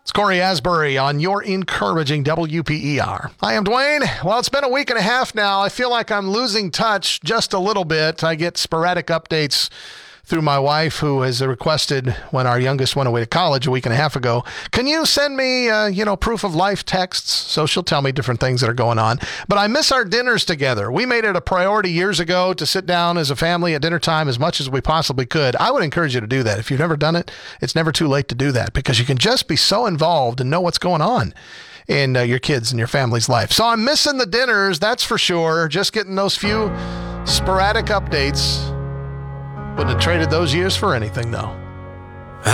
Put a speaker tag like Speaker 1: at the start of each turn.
Speaker 1: It's Corey Asbury on your encouraging WPER. I am Dwayne. Well, it's been a week and a half now. I feel like I'm losing touch just a little bit. I get sporadic updates through my wife, who has requested when our youngest went away to college a week and a half ago, can you send me, proof of life texts? So she'll tell me different things that are going on. But I miss our dinners together. We made it a priority years ago to sit down as a family at dinner time as much as we possibly could. I would encourage you to do that. If you've never done it, it's never too late to do that because you can just be so involved and know what's going on in your kids and your family's life. So I'm missing the dinners, that's for sure. Just getting those few sporadic updates. Wouldn't have traded those years for anything, though.